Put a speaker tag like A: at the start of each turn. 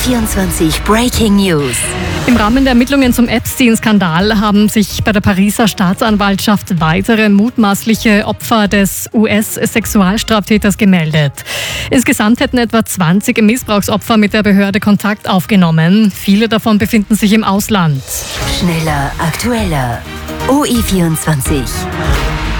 A: OI24 Breaking News.
B: Im Rahmen der Ermittlungen zum Epstein-Skandal haben sich bei der Pariser Staatsanwaltschaft weitere mutmaßliche Opfer des US-Sexualstraftäters gemeldet. Insgesamt hätten etwa 20 Missbrauchsopfer mit der Behörde Kontakt aufgenommen. Viele davon befinden sich im Ausland.
A: Schneller, aktueller. OI24.